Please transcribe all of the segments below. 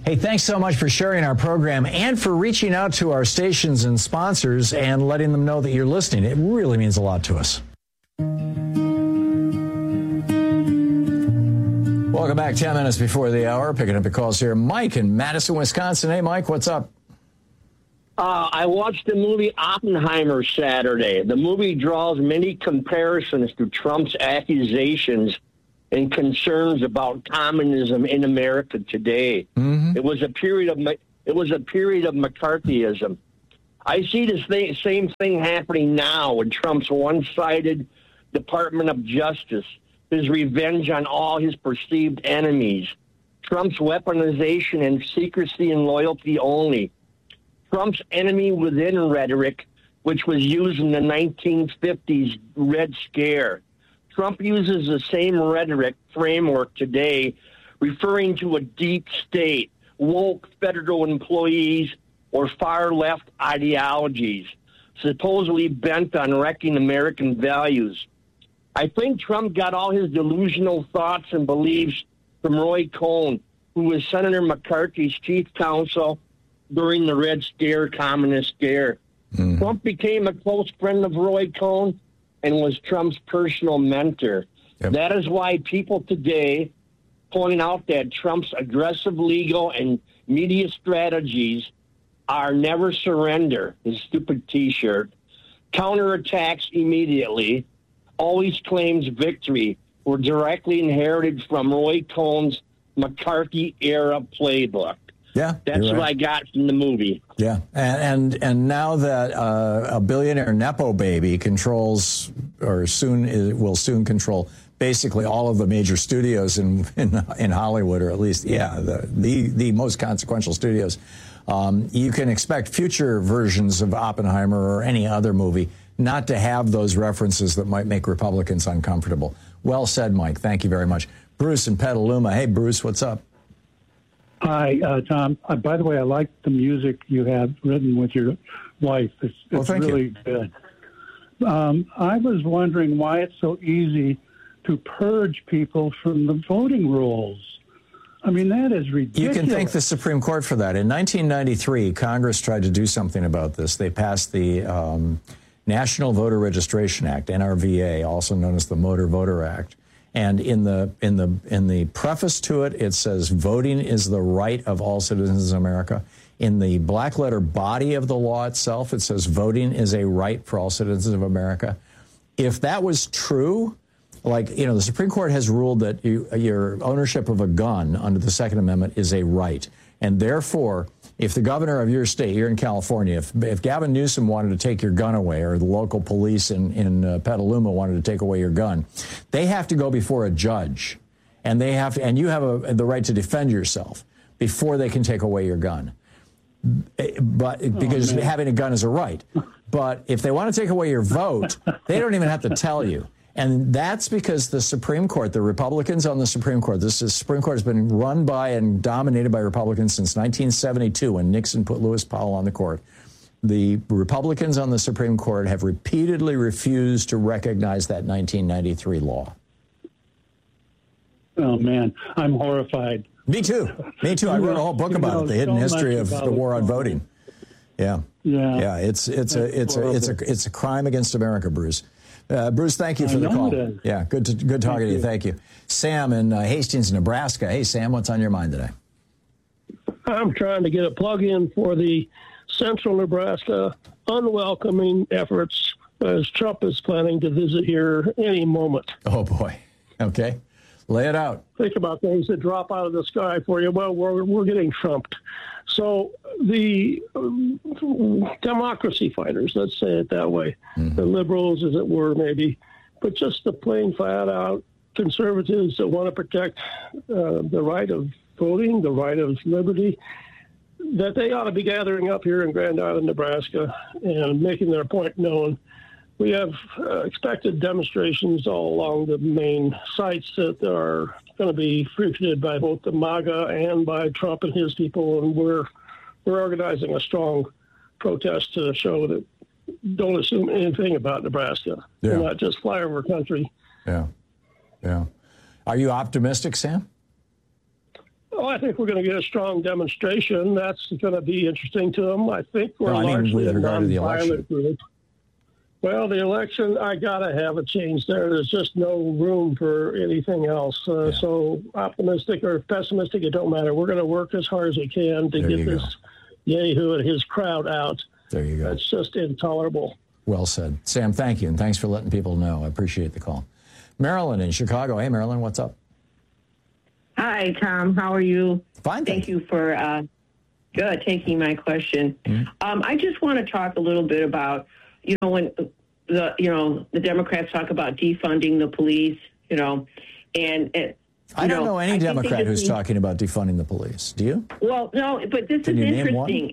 Hey, thanks so much for sharing our program and for reaching out to our stations and sponsors and letting them know that you're listening. It really means a lot to us. Welcome back. 10 minutes before the hour. Picking up the calls here. Mike in Madison, Wisconsin. Hey, Mike, what's up? I watched the movie Oppenheimer Saturday. The movie draws many comparisons to Trump's accusations and concerns about communism in America today. Mm-hmm. It was a period of McCarthyism. I see the same thing happening now with Trump's one-sided Department of Justice, his revenge on all his perceived enemies, Trump's weaponization and secrecy and loyalty only, Trump's enemy within rhetoric, which was used in the 1950s Red Scare. Trump uses the same rhetoric framework today, referring to a deep state, woke federal employees, or far-left ideologies, supposedly bent on wrecking American values. I think Trump got all his delusional thoughts and beliefs from Roy Cohn, who was Senator McCarthy's chief counsel during the Red Scare, Communist Scare. Mm. Trump became a close friend of Roy Cohn and was Trump's personal mentor. Yep. That is why people today pointing out that Trump's aggressive legal and media strategies are never surrender, his stupid T-shirt, counterattacks immediately, always claims victory, were directly inherited from Roy Cohn's McCarthy-era playbook. Yeah, that's what I got from the movie. Yeah, and now that a billionaire Nepo baby controls, or will soon control, basically all of the major studios in Hollywood, or at least, the most consequential studios, you can expect future versions of Oppenheimer or any other movie not to have those references that might make Republicans uncomfortable. Well said, Mike. Thank you very much. Bruce in Petaluma. Hey, Bruce, what's up? Hi, Tom. By the way, I like the music you have written with your wife. It's really good. I was wondering why it's so easy to purge people from the voting rolls. I mean, that is ridiculous. You can thank the Supreme Court for that. In 1993, Congress tried to do something about this. They passed the National Voter Registration Act, NRVA, also known as the Motor Voter Act. And in the preface to it, it says voting is the right of all citizens of America. In the black letter body of the law itself, it says voting is a right for all citizens of America. If that was true, the Supreme Court has ruled that your ownership of a gun under the Second Amendment is a right. And therefore, if the governor of your state, you're in California, if Gavin Newsom wanted to take your gun away, or the local police in Petaluma wanted to take away your gun, they have to go before a judge, and you have the right to defend yourself before they can take away your gun. But because having a gun is a right. But if they want to take away your vote, they don't even have to tell you. And that's because the Supreme Court, the Republicans on the Supreme Court, Supreme Court has been run by and dominated by Republicans since 1972 when Nixon put Lewis Powell on the court. The Republicans on the Supreme Court have repeatedly refused to recognize that 1993 law. Oh, man, I'm horrified. Me too. I wrote a whole book about it, The Hidden History of the War on Voting. Yeah. It's a crime against America, Bruce. Bruce, thank you for the call. Yeah, good talking to you. Thank you. Sam in Hastings, Nebraska. Hey, Sam, what's on your mind today? I'm trying to get a plug-in for the Central Nebraska unwelcoming efforts as Trump is planning to visit here any moment. Oh, boy. Okay. Lay it out. Think about things that drop out of the sky for you. Well, we're getting trumped. So the democracy fighters, let's say it that way, the liberals, as it were, maybe, but just the plain flat-out conservatives that want to protect the right of voting, the right of liberty, that they ought to be gathering up here in Grand Island, Nebraska, and making their point known. We have expected demonstrations all along the main sites that are going to be frequented by both the MAGA and by Trump and his people, and we're organizing a strong protest to show that don't assume anything about Nebraska. Yeah. We're not just flyover country. Yeah. Are you optimistic, Sam? Oh, I think we're going to get a strong demonstration. That's going to be interesting to them. I think we're largely a nonviolent group. Well, the election, I got to have a change there. There's just no room for anything else. So optimistic or pessimistic, it don't matter. We're going to work as hard as we can to get this Yahoo and his crowd out. There you go. That's just intolerable. Well said. Sam, thank you, and thanks for letting people know. I appreciate the call. Marilyn in Chicago. Hey, Marilyn, what's up? Hi, Tom. How are you? Fine. Thank you for taking my question. Mm-hmm. I just want to talk a little bit about, when the Democrats talk about defunding the police, and I don't know any Democrat who's talking about defunding the police. Do you? Well, no, but this is interesting.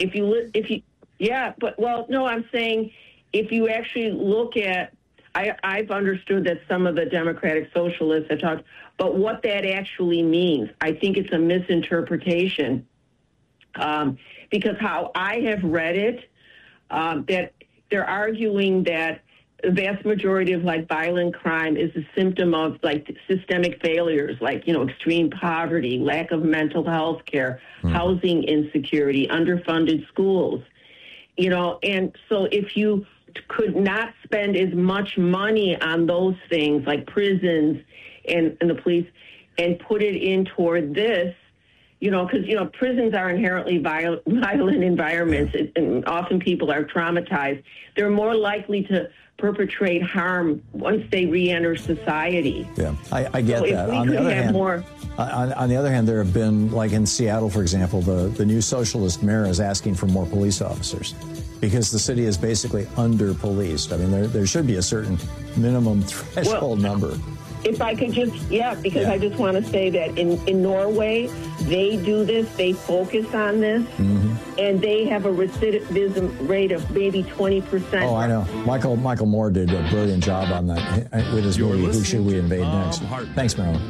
I'm saying if you actually look at, I've understood that some of the Democratic socialists have talked, but what that actually means, I think it's a misinterpretation, because how I have read it, that they're arguing that the vast majority of violent crime is a symptom of systemic failures, extreme poverty, lack of mental health care, housing insecurity, underfunded schools, and so if you could not spend as much money on those things like prisons and the police and put it in toward this, because, prisons are inherently violent environments, and often people are traumatized. They're more likely to perpetrate harm once they re-enter society. Yeah, I get that. On the other hand, there have been, like in Seattle, for example, the new socialist mayor is asking for more police officers because the city is basically under-policed. I mean, there should be a certain minimum threshold number. If I could just, I just want to say that in Norway, they do this, they focus on this, and they have a recidivism rate of maybe 20%. Oh, I know. Michael Moore did a brilliant job on that with his movie, Who Should We Invade Next? Thanks, Marilyn.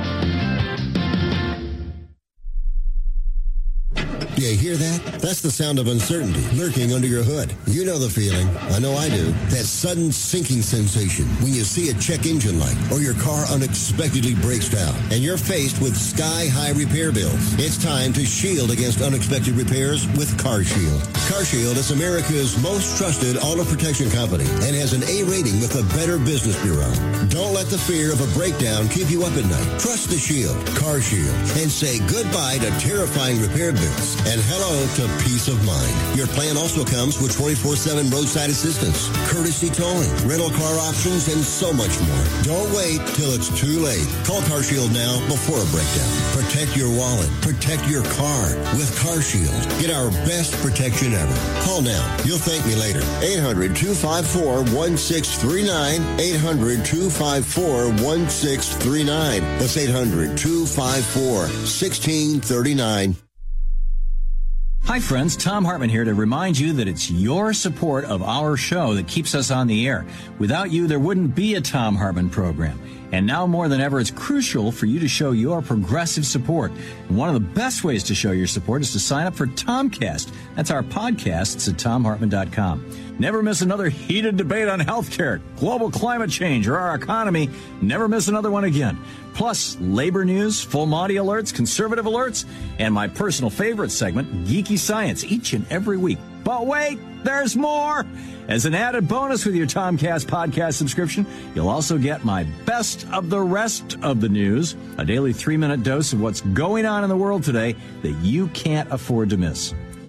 You hear that? That's the sound of uncertainty lurking under your hood. You know the feeling. I know I do. That sudden sinking sensation when you see a check engine light or your car unexpectedly breaks down and you're faced with sky-high repair bills. It's time to shield against unexpected repairs with CarShield. CarShield is America's most trusted auto protection company and has an A rating with the Better Business Bureau. Don't let the fear of a breakdown keep you up at night. Trust the Shield, CarShield, and say goodbye to terrifying repair bills and hello to peace of mind. Your plan also comes with 24/7 roadside assistance, courtesy towing, rental car options, and so much more. Don't wait till it's too late. Call CarShield now before a breakdown. Protect your wallet. Protect your car with CarShield. Get our best protection ever. Call now. You'll thank me later. 800-254-1639. 800-254-1639. That's 800-254-1639. Hi, friends. Tom Hartman here to remind you that it's your support of our show that keeps us on the air. Without you, there wouldn't be a Tom Hartman program. And now more than ever, it's crucial for you to show your progressive support. And one of the best ways to show your support is to sign up for Tomcast. That's our podcasts at TomHartman.com. Never miss another heated debate on healthcare, global climate change, or our economy. Never miss another one again. Plus, labor news, full Monty alerts, conservative alerts, and my personal favorite segment, Geeky Science, each and every week. But wait, there's more! As an added bonus with your Tomcast podcast subscription, you'll also get my best of the rest of the news, a daily 3-minute dose of what's going on in the world today that you can't afford to miss.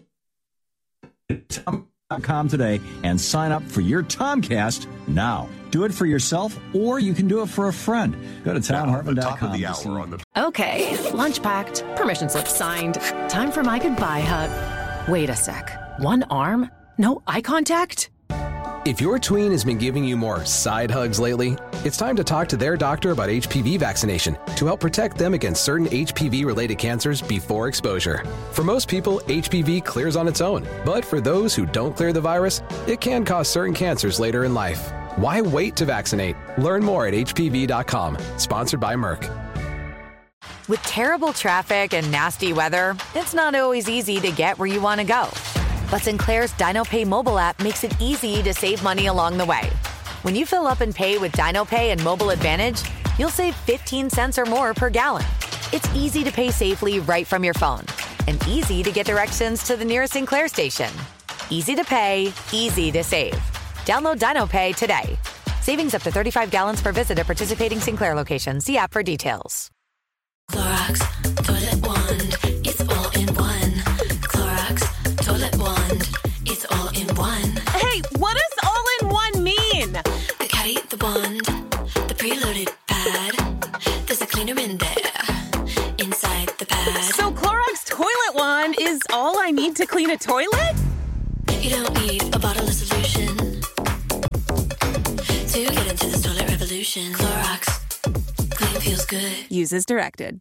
Tom.com today and sign up for your Tomcast now. Do it for yourself, or you can do it for a friend. Go to TomHartman.com. Okay, lunch packed, permission slip signed. Time for my goodbye hug. Wait a sec. One arm? No eye contact? If your tween has been giving you more side hugs lately, it's time to talk to their doctor about HPV vaccination to help protect them against certain HPV-related cancers before exposure. For most people, HPV clears on its own, but for those who don't clear the virus, it can cause certain cancers later in life. Why wait to vaccinate? Learn more at HPV.com. Sponsored by Merck. With terrible traffic and nasty weather, it's not always easy to get where you want to go. But Sinclair's DinoPay mobile app makes it easy to save money along the way. When you fill up and pay with DinoPay and Mobile Advantage, you'll save 15 cents or more per gallon. It's easy to pay safely right from your phone and easy to get directions to the nearest Sinclair station. Easy to pay, easy to save. Download DinoPay today. Savings up to 35 gallons per visit at participating Sinclair locations. See app for details. Clorox Toilet Wand. It's all in one. Clorox Toilet Wand. It's all in one. Hey, what does all in one mean? The caddy, the wand, the preloaded pad. There's a cleaner in there, inside the pad. So Clorox Toilet Wand is all I need to clean a toilet? You don't need a bottle of solution to get into this toilet revolution. Clorox, clean feels good. Use as directed.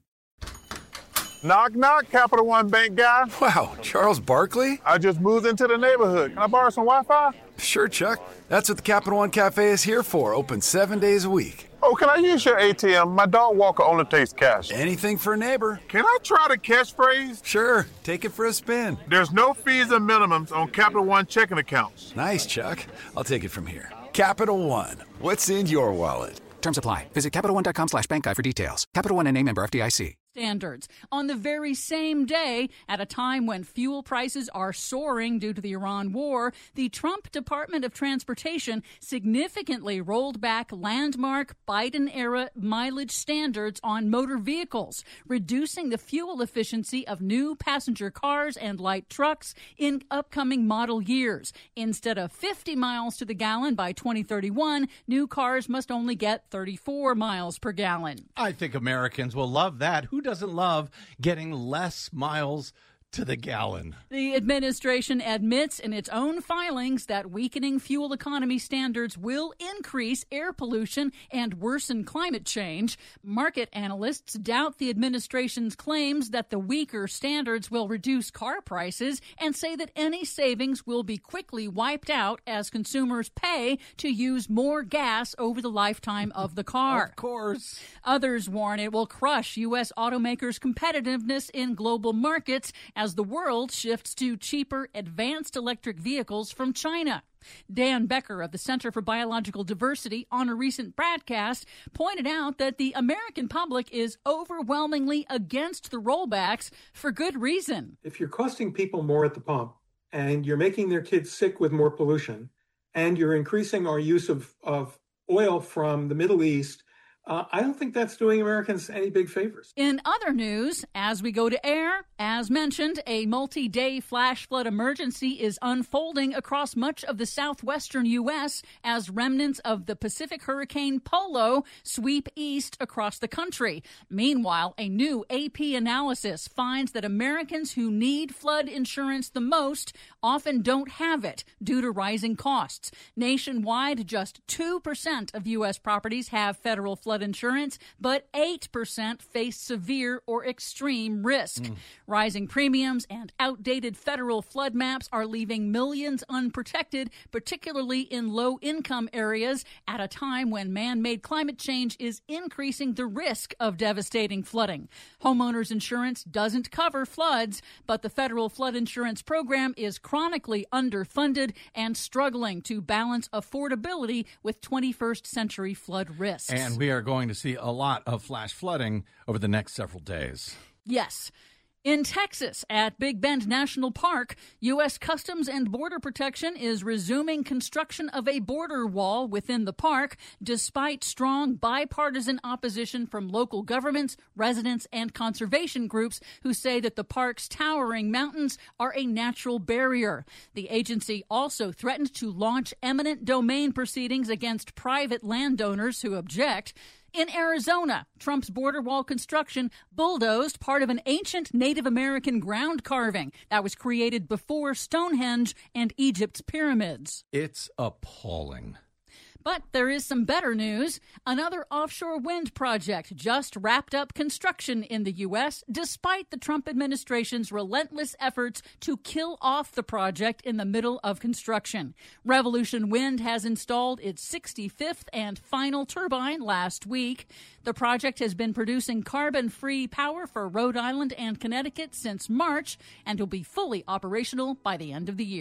Knock, knock, Capital One Bank guy. Wow, Charles Barkley? I just moved into the neighborhood. Can I borrow some Wi-Fi? Sure, Chuck. That's what the Capital One Cafe is here for. Open 7 days a week. Oh, can I use your ATM? My dog walker only takes cash. Anything for a neighbor. Can I try the catchphrase? Sure, take it for a spin. There's no fees and minimums on Capital One checking accounts. Nice, Chuck. I'll take it from here. Capital One. What's in your wallet? Terms apply. Visit CapitalOne.com/bankguide for details. Capital One NA, member FDIC. Standards on the very same day, at a time when fuel prices are soaring due to the Iran war, the Trump Department of Transportation significantly rolled back landmark Biden-era mileage standards on motor vehicles, reducing the fuel efficiency of new passenger cars and light trucks in upcoming model years. Instead of 50 miles to the gallon by 2031, new cars must only get 34 miles per gallon. I think Americans will love that. Who doesn't love getting less miles to the gallon? The administration admits in its own filings that weakening fuel economy standards will increase air pollution and worsen climate change. Market analysts doubt the administration's claims that the weaker standards will reduce car prices and say that any savings will be quickly wiped out as consumers pay to use more gas over the lifetime of the car. Of course. Others warn it will crush U.S. automakers' competitiveness in global markets as the world shifts to cheaper, advanced electric vehicles from China. Dan Becker of the Center for Biological Diversity, on a recent broadcast, pointed out that the American public is overwhelmingly against the rollbacks for good reason. If you're costing people more at the pump and you're making their kids sick with more pollution and you're increasing our use of oil from the Middle East, I don't think that's doing Americans any big favors. In other news, as we go to air, as mentioned, a multi-day flash flood emergency is unfolding across much of the southwestern U.S. as remnants of the Pacific Hurricane Polo sweep east across the country. Meanwhile, a new AP analysis finds that Americans who need flood insurance the most often don't have it due to rising costs. Nationwide, just 2% of U.S. properties have federal flood insurance, but 8% face severe or extreme risk. Rising premiums and outdated federal flood maps are leaving millions unprotected, particularly in low-income areas, at a time when man-made climate change is increasing the risk of devastating flooding. Homeowners insurance doesn't cover floods, but the federal flood insurance program is chronically underfunded and struggling to balance affordability with 21st century flood risks. And we are going to see a lot of flash flooding over the next several days. Yes. In Texas, at Big Bend National Park, U.S. Customs and Border Protection is resuming construction of a border wall within the park, despite strong bipartisan opposition from local governments, residents, and conservation groups who say that the park's towering mountains are a natural barrier. The agency also threatened to launch eminent domain proceedings against private landowners who object. In Arizona, Trump's border wall construction bulldozed part of an ancient Native American ground carving that was created before Stonehenge and Egypt's pyramids. It's appalling. But there is some better news. Another offshore wind project just wrapped up construction in the U.S., despite the Trump administration's relentless efforts to kill off the project in the middle of construction. Revolution Wind has installed its 65th and final turbine last week. The project has been producing carbon-free power for Rhode Island and Connecticut since March and will be fully operational by the end of the year.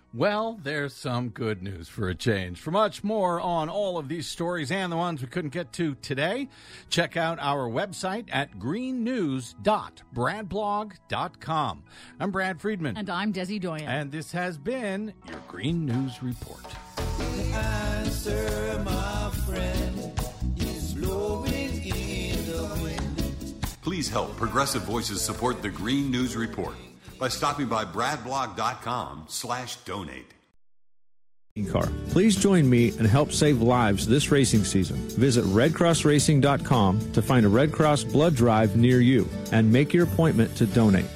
Well, there's some good news for a change. For much more on all of these stories and the ones we couldn't get to today, check out our website at greennews.bradblog.com. I'm Brad Friedman. And I'm Desi Doyen. And this has been your Green News Report. The answer, my friend, is blowing in the wind. Please help Progressive Voices support the Green News Report by stopping by bradblog.com/donate. Car. Please join me and help save lives this racing season. Visit redcrossracing.com to find a Red Cross blood drive near you and make your appointment to donate.